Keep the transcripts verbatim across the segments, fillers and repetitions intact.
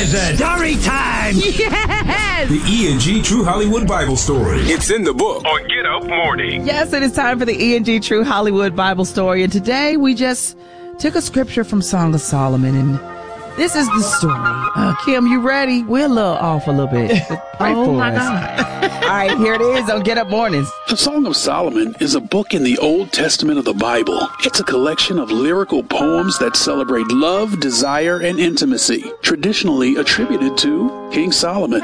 present Story Time! Yes! The E and G True Hollywood Bible Story. It's in the book on Get Up Morning. Yes, it is time for the E and G True Hollywood Bible Story. And today we just took a scripture from Song of Solomon, and this is the story. Uh, Kim, you ready? We're a little off a little bit. Pray oh for my us. God. All right, here it is on Get Up Mornings. The Song of Solomon is a book in the Old Testament of the Bible. It's a collection of lyrical poems that celebrate love, desire, and intimacy, traditionally attributed to King Solomon.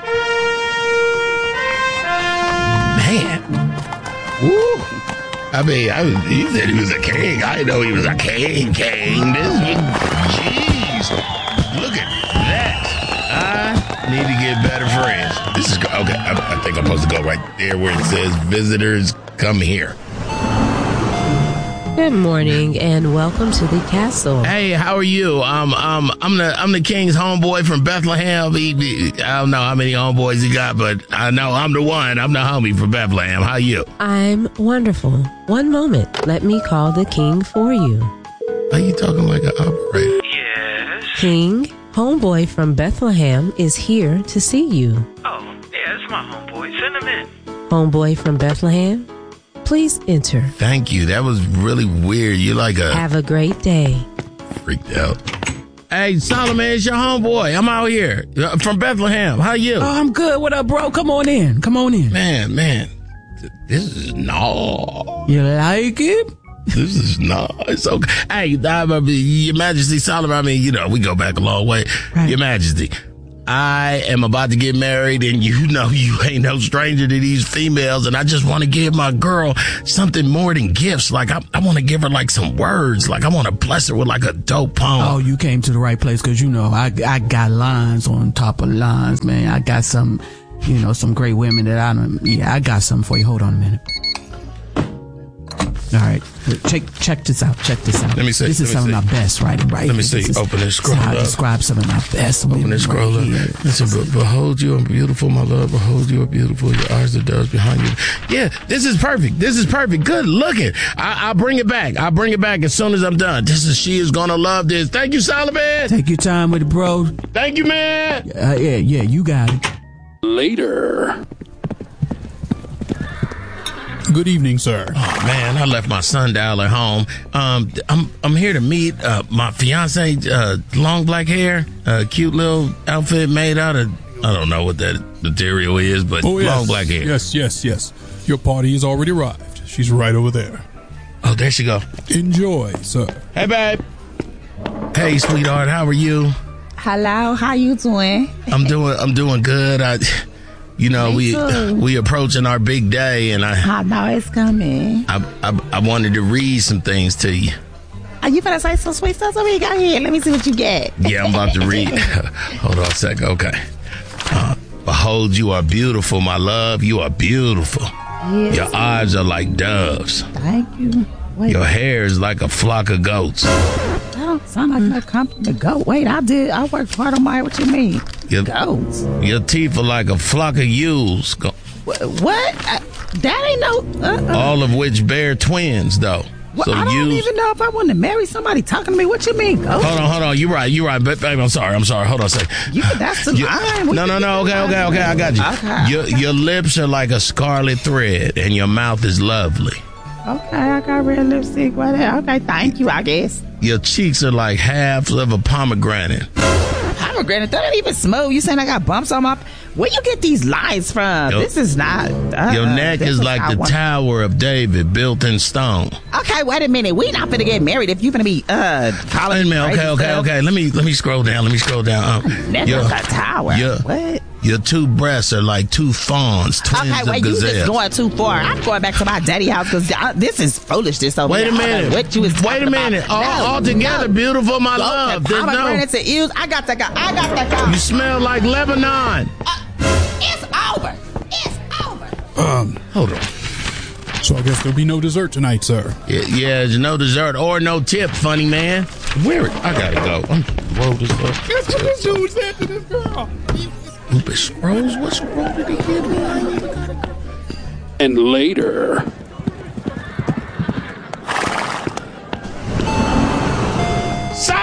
Man. Woo. I mean, I was, he said he was a king. I didn't know he was a king, king. This was, jeez. Look at that. I need to get better friends. This is, okay, I, I think I'm supposed to go right there where it says visitors come here. Good morning and welcome to the castle. Hey, how are you? Um, um, I'm the I'm the king's homeboy from Bethlehem. He, he, I don't know how many homeboys he got, but I know I'm the one. I'm the homie from Bethlehem. How you? I'm wonderful. One moment. Let me call the king for you. Are you talking like an operator? Yes. King, homeboy from Bethlehem is here to see you. Oh, yeah, it's my homeboy. Send him in. Homeboy from Bethlehem, please enter. Thank you. That was really weird. You're like a... Have a great day. Freaked out. Hey, Solomon, it's your homeboy. I'm out here uh, from Bethlehem. How you? Oh, I'm good. What up, bro? Come on in. Come on in. Man, man. th- This is no. You like it? This is nice. Okay. Hey, I, I, Your Majesty Solomon, I mean, you know, we go back a long way. Right. Your Majesty, I am about to get married, and you know you ain't no stranger to these females, and I just want to give my girl something more than gifts. Like, I, I want to give her, like, some words. Like, I want to bless her with, like, a dope poem. Oh, you came to the right place because, you know, I, I got lines on top of lines, man. I got some, you know, some great women that I don't, yeah, I got something for you. Hold on a minute. All right. Check check this out. Check this out. Let me see. This is Let some me of see. my best writing right Let me here. see. This is- Open this this is how scroll I up. describe some of my best women Open this right scroll up. here. Listen, be- behold, you are beautiful, my love. Behold, you are beautiful. Your eyes are doves behind you. Yeah, this is perfect. This is perfect. Good looking. I- I'll bring it back. I'll bring it back as soon as I'm done. This is, she is going to love this. Thank you, Solomon. Take your time with it, bro. Thank you, man. Uh, yeah, yeah, you got it. Later. Good evening, sir. Oh, man, I left my sundial at home. Um, I'm I'm here to meet uh, my fiance, uh, long black hair, uh, cute little outfit made out of, I don't know what that material is, but Oh, yes. long black hair. Yes, yes, yes. Your party has already arrived. She's right over there. Oh, there she go. Enjoy, sir. Hey, babe. Hey, sweetheart, how are you? Hello, how you doing? I'm doing I'm doing good. I, you know, Me we too. we approaching our big day, and I I know it's coming. I, I I wanted to read some things to you. Are you finna say some sweet stuff to me? Go ahead. Let me see what you get. Yeah, I'm about to read. Hold on a second. Okay. Uh, Behold, you are beautiful, my love. You are beautiful. Yes. Your eyes are like doves. Thank you. Wait, Your hair is like a flock of goats. that don't sound like no compliment. Go. Wait, I did. I worked hard on my. What you mean? Your, Goats. your teeth are like a flock of ewes, go- Wh- What? Uh, that ain't no. Uh-uh. all of which bear twins, though. Well, So I don't ewes. even know if I want to marry somebody talking to me. What you mean, goat? Hold on, hold on. You're right. You're right. But baby, I'm sorry. I'm sorry. Hold on a second. You, that's the You- line. We no, no, can no. get Okay, the okay, line. okay. I got you. Okay. Your your lips are like a scarlet thread, and your mouth is lovely. Okay, I got red lipstick. Whatever. Okay, thank you, I guess. Your cheeks are like halves of a pomegranate. Pomegranate, that ain't even smooth. You saying I got bumps on my... Where you get these lines from? Yo- this is not... Uh, Your neck this is like not the one- Tower of David, built in stone. Okay, wait a minute. We not finna get married if you finna be, uh, calling Wait a me minute. crazy Okay, okay, stuff. okay. Let me let me scroll down. Let me scroll down. Um, Never your, got tower. your, What? your two breasts are like two fawns, twins Okay, of wait, you just gazelles. going too far. I'm going back to my daddy house because this is foolishness over Wait a here. I don't know minute. What you was Wait a talking minute. about. All, No, all together, no. beautiful, my Go love. to There's no. pomegranates and eels. I got that guy. I got that guy. You smell like Lebanon. Uh, it's over. It's over. Um, Hold on. so I guess there'll be no dessert tonight, sir. Yeah, yeah, there's no dessert or no tip, funny man. Where? I gotta go. I'm whoa, this fuck. Guess what this dude said to this girl? Stupid scrolls. What scroll did he give me? I ain't even gotta go. And later. Solomon!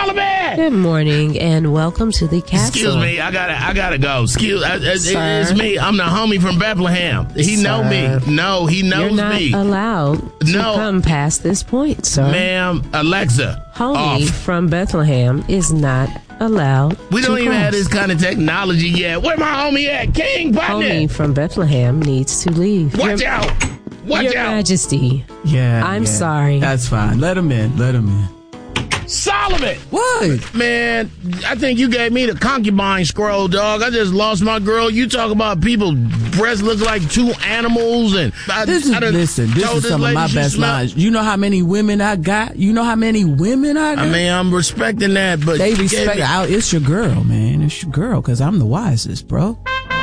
Good morning and welcome to the castle. Excuse me, I gotta, I gotta go. Excuse, uh, it, Sir? it's me. I'm the homie from Bethlehem. He Sir? know me. No, he knows You're not me. allowed to No. come past this point, sir. Ma'am, Alexa, Homie off. from Bethlehem is not allowed. We don't to even cross. have this kind of technology yet. Where my homie at? King Button. Homie from Bethlehem needs to leave. Watch Your, out. Watch Your out. Majesty. Yeah. I'm yeah. sorry. That's fine. Let him in. Let him in. Solomon. What? Man, I think you gave me the concubine scroll, dog. I just lost my girl. You talk about people breasts look like two animals, and I, This is I done listen. This told is some of lady my she best smelled- lines. You know how many women I got? You know how many women I got? I mean, I'm respecting that, but they you gave respect. me- I, it's your girl, man. It's your girl because I'm the wisest, bro.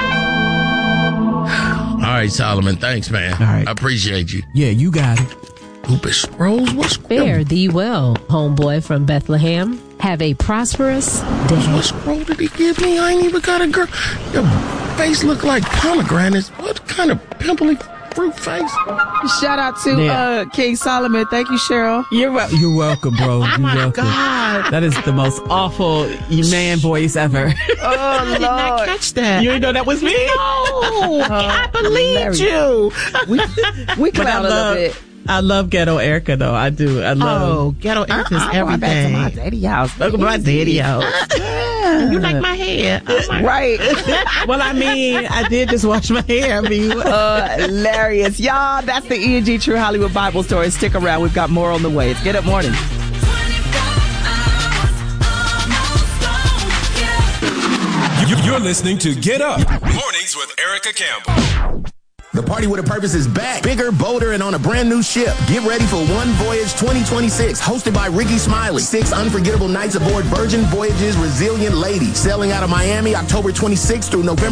All right, Solomon. Thanks, man. All right. I appreciate you. Yeah, you got it. Hoopus scrolls. What's Fare thee well, homeboy from Bethlehem. Have a prosperous day. What scroll did he give me? I ain't even got a girl. Your face look like pomegranates. What kind of pimply fruit face? Shout out to Yeah. uh, King Solomon. Thank you, Cheryl. You're wel- you're welcome, bro. You're Oh my welcome. God. That is the most awful man voice ever. Oh, Lord. Catch that. You didn't know that was me? Oh, I believed you. We, we But I clown a little love, bit. I love Ghetto Erica, though. I do. I love. Oh, ghetto Erica's I'm going back to my everything. daddy house. Look at my daddy house. You like my hair? Oh my Right. Well, I mean, I did just wash my hair. I mean, what- Uh, hilarious. Y'all, that's the E and G True Hollywood Bible Story. Stick around. We've got more on the way. It's Get Up Morning. You- You're listening to Get Up Mornings with Erica Campbell. The Party with a Purpose is back, bigger, bolder, and on a brand new ship. Get ready for One Voyage twenty twenty-six, hosted by Ricky Smiley. Six unforgettable nights aboard Virgin Voyages Resilient Lady, sailing out of Miami October twenty-sixth through November